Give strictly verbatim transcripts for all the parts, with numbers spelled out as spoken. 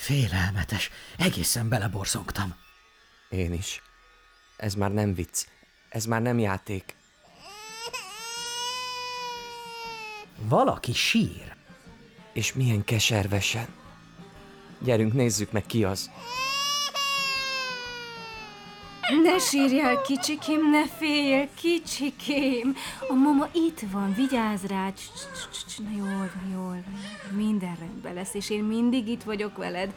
Félelmetes. Egészen beleborzongtam. Én is. Ez már nem vicc. Ez már nem játék. Valaki sír. És milyen keservesen. Gyerünk, nézzük meg, ki az. Ne sírjál, kicsikém, ne félj, kicsikém. A mama itt van, vigyázz rá. Na jól van, jól van. Minden rendben lesz, és én mindig itt vagyok veled.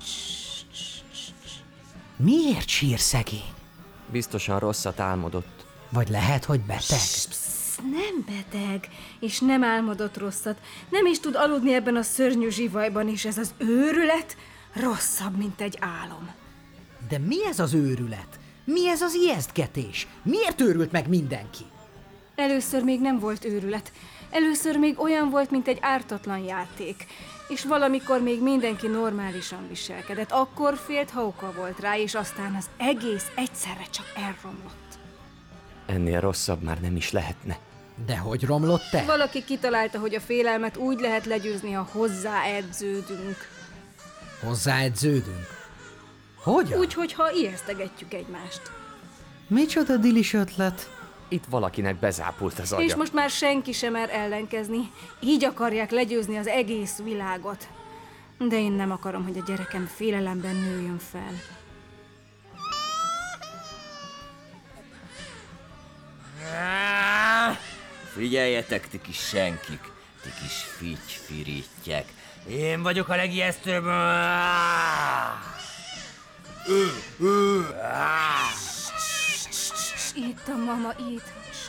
Miért sír szegény? Biztosan rosszat álmodott. Vagy lehet, hogy beteg? Nem beteg, és nem álmodott rosszat. Nem is tud aludni ebben a szörnyű zsivajban, és ez az őrület rosszabb, mint egy álom. De mi ez az őrület? Mi ez az ijesztgetés? Miért őrült meg mindenki? Először még nem volt őrület. Először még olyan volt, mint egy ártatlan játék. És valamikor még mindenki normálisan viselkedett. Akkor félt, ha oka volt rá, és aztán az egész egyszerre csak elromlott. Ennél rosszabb már nem is lehetne. De hogy romlott te? Valaki kitalálta, hogy a félelmet úgy lehet legyőzni, ha hozzáedződünk. Hozzáedződünk? Hogyan? Úgy, hogyha ijesztegetjük egymást. Micsoda dilis ötlet? Itt valakinek bezápult az agya. És most már senki sem mer ellenkezni. Így akarják legyőzni az egész világot. De én nem akarom, hogy a gyerekem félelemben nőjön fel. Figyeljetek, ti kis senkik, ti kis figy-firittyek. Én vagyok a legijesztőbb. Itt a mama, itt.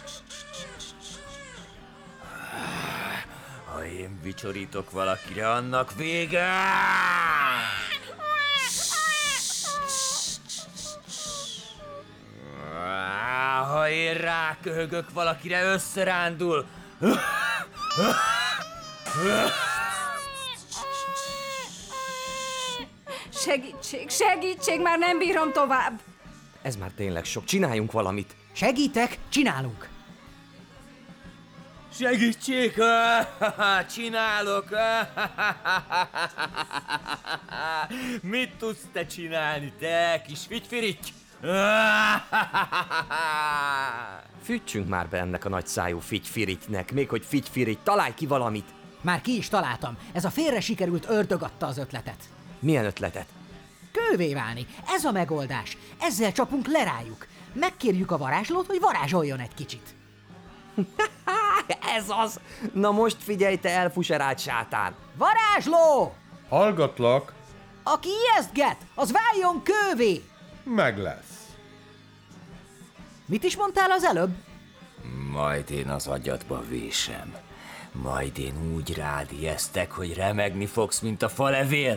Ha én vicsorítok valakire, annak vége! Ha én ráköhögök valakire, összerándul! Segítség, segítség, már nem bírom tovább! Ez már tényleg sok. Csináljunk valamit. Segítek, csinálunk. Segítség! Csinálok! Mit tudsz te csinálni, te kis figyfiritty? Fűtsünk már be ennek a nagyszájú figyfiritynek, még hogy figyfirity, találj ki valamit. Már ki is találtam. Ez a félre sikerült ördög adta az ötletet. Milyen ötletet? Kővé válni. Ez a megoldás. Ezzel csapunk le rájuk. Megkérjük a varázslót, hogy varázsoljon egy kicsit. Ez az! Na most figyelj, te elfuserált sátán! Varázsló! Hallgatlak, Aki ijesztget, az váljon kővé! meg lesz. Mit is mondtál az előbb? Majd én az agyadba vésem. Majd én úgy rád ijesztek, hogy remegni fogsz, mint a falevél.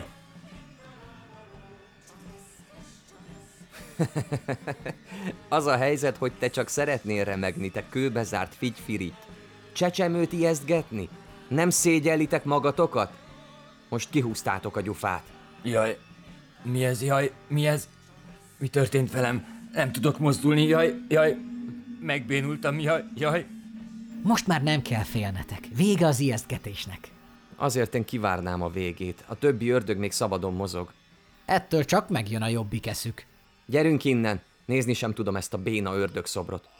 Az a helyzet, hogy te csak szeretnél remegni, te kőbezárt figyfirit. Csecsemőt ijesztgetni? Nem szégyellitek magatokat? Most kihúztátok a gyufát. Jaj, mi ez, jaj, mi ez? Mi történt velem? Nem tudok mozdulni, jaj, jaj. Megbénultam, jaj, jaj. Most már nem kell félnetek. Vége az ijesztgetésnek. Azért én kivárnám a végét. A többi ördög még szabadon mozog. Ettől csak megjön a jobbik eszük. Gyerünk innen! Nézni sem tudom ezt a béna ördögszobrot.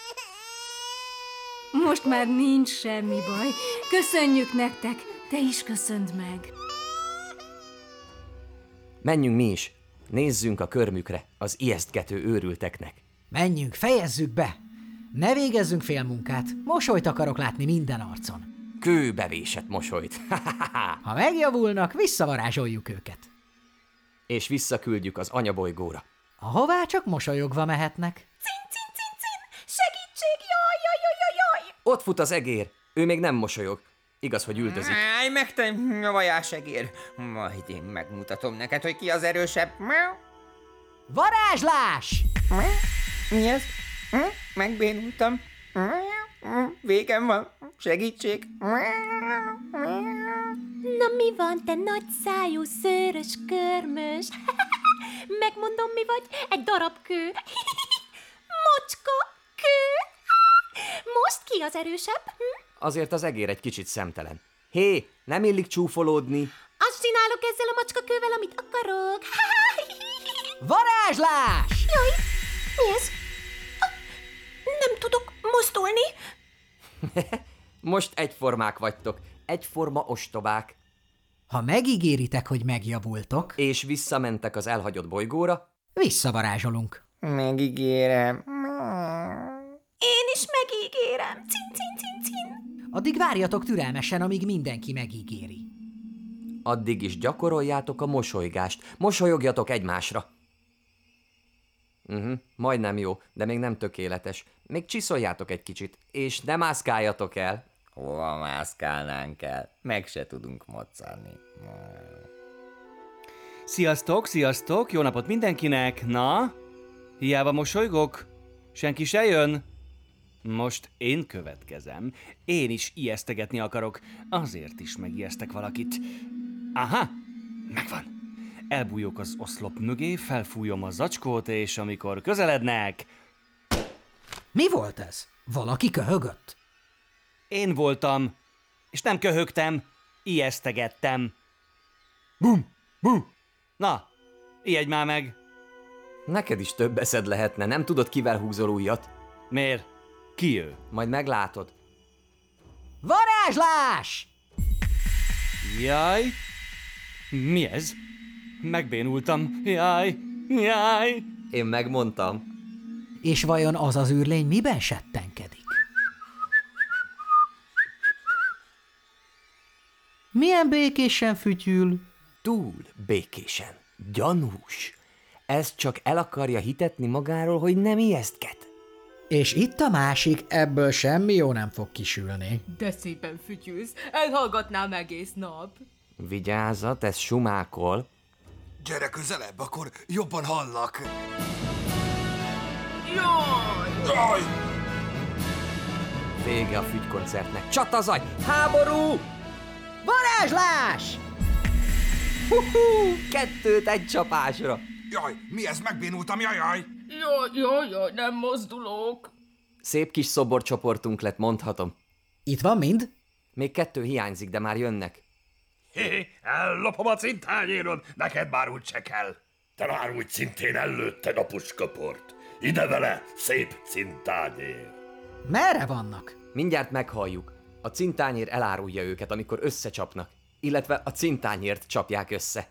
Most már nincs semmi baj. Köszönjük nektek, te is köszönd meg. Menjünk mi is. Nézzünk a körmükre, az ijesztgető őrülteknek. Menjünk, fejezzük be! Ne végezzünk félmunkát. Mosolyt akarok látni minden arcon. Kőbevésett mosolyt. Ha megjavulnak, visszavarázsoljuk őket. És visszaküldjük az anyabolygóra. Ahová csak mosolyogva mehetnek. Cin, cin, cin, cin! Segítség! Jaj, jaj, jaj, jaj, jaj! Ott fut az egér. Ő még nem mosolyog. Igaz, hogy üldözik. Állj meg, te vajásegér! Majd én megmutatom neked, hogy ki az erősebb. Varázslás! Mi ez? Megbénultam. Végem van. Segítség. Na mi van, te nagy szájú, szőrös körmös? Megmondom, mi vagy? Egy darab kő. Mocska, kő. Most ki az erősebb? Hm? Azért az egér egy kicsit szemtelen. Hé, nem illik csúfolódni. Azt csinálj, csinálok ezzel a macskakővel, amit akarok. Varázslás! Jaj, mi ez? Ah, nem tudok mozdulni. Most egyformák vagytok, egyforma ostobák. Ha megígéritek, hogy megjavultok, És visszamentek az elhagyott bolygóra, visszavarázsolunk. Megígérem. Én is megígérem. Cin, cin, cin, cin. Addig várjatok türelmesen, amíg mindenki megígéri. addig is gyakoroljátok a mosolygást. Mosolyogjatok egymásra. Uh-huh, majdnem jó, de még nem tökéletes. Még csiszoljátok egy kicsit, és ne mászkáljatok el. Hova mászkálnánk el? Meg se tudunk moccani. Sziasztok, sziasztok, jó napot mindenkinek! Na, hiába mosolygok? Senki se jön? Most én következem. Én is ijesztegetni akarok. Azért is megijesztek valakit. Aha, megvan. Elbújok az oszlop mögé, felfújom a zacskót, és amikor közelednek... Mi volt ez? Valaki köhögött? Én voltam, és nem köhögtem, ijesztegettem. Bum, bum. Na, ijedj már meg. Neked is több eszed lehetne, nem tudod, kivel húzol újat? Miért? Ki ő? Majd meglátod. Varázslás! Jaj, mi ez? Megbénultam, jaj, jaj. Én megmondtam. És vajon az az űrlény miben settenkedik? Milyen békésen fütyül? Túl békésen. Gyanús. Ez csak el akarja hitetni magáról, hogy nem ijesztget. És itt a másik, ebből semmi jó nem fog kisülni. De szépen fütyülsz, elhallgatnám egész nap. Vigyázat, ez sumákol. Gyere közelebb, akkor jobban hallak. Jaj! Jaj! Vége a fügykoncertnek. Csatazaj! Háború! Varázslás! Hú-hú! Kettőt egy csapásra. Jaj, mi ez? Megbénultam, jajjaj! Jaj, jaj, jaj, nem mozdulok. Szép kis szoborcsoportunk lett, mondhatom. Itt van mind? Még kettő hiányzik, de már jönnek. Hé, ellopom a cintányérod, neked már úgy se kell. Te már úgy szintén ellőtted a puskaport. Ide vele, szép cintányér. Merre vannak? Mindjárt meghalljuk. A cintányér elárulja őket, amikor összecsapnak. Illetve a cintányért csapják össze.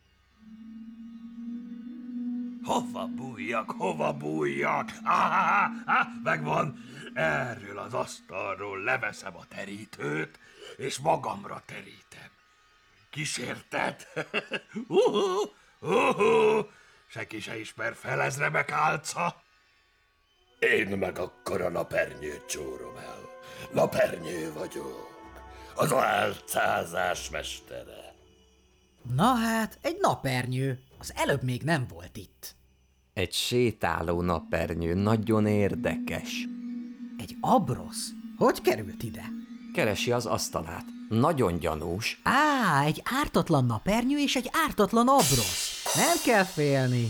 Hova bújjak, hova bújjak? Ah, ah, megvan. Erről az asztalról leveszem a terítőt, és magamra terítem. Kísérted? uh-huh, uh-huh. Senki se ismer fel, ez remek álca. Én meg akkor a napernyőt csórom el. Napernyő vagyok. Az álcázás mestere. Na hát, egy napernyő. Az előbb még nem volt itt. Egy sétáló napernyő, nagyon érdekes. Egy abrosz? Hogy került ide? Keresi az asztalát. Nagyon gyanús. Á, egy ártatlan napernyő és egy ártatlan abrosz. Nem kell félni.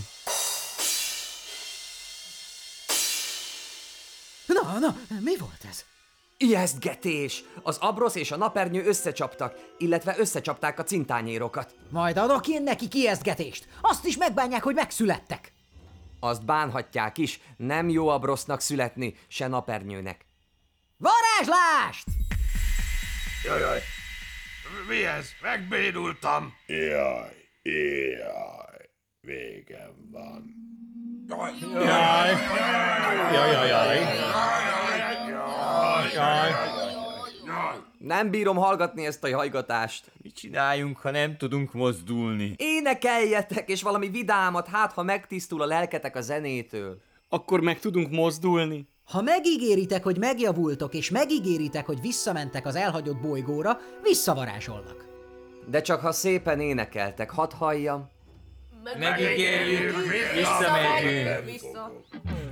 Na, na, mi volt ez? Ijesztgetés! Az abrosz és a napernyő összecsaptak, illetve összecsapták a cintányérokat. Majd adok én neki ijesztgetést. Azt is megbánják, hogy megszülettek. Azt bánhatják is, nem jó abrosznak születni, se napernyőnek. Varázslást! Jajjaj, mi ez? Megbénultam. Jaj, jaj, végem van. Jaj! Jaj! Jaj, jaj, jaj! Nem bírom hallgatni ezt a jajgatást. Mit csináljunk, ha nem tudunk mozdulni? Énekeljetek, és valami vidámat, hát ha megtisztul a lelketek a zenétől. Akkor meg tudunk mozdulni? Ha megígéritek, hogy megjavultok, és megígéritek, hogy visszamentek az elhagyott bolygóra, visszavarázsolnak. De csak ha szépen énekeltek, hadd halljam. Megígérjük, visszamegyünk. Vissza.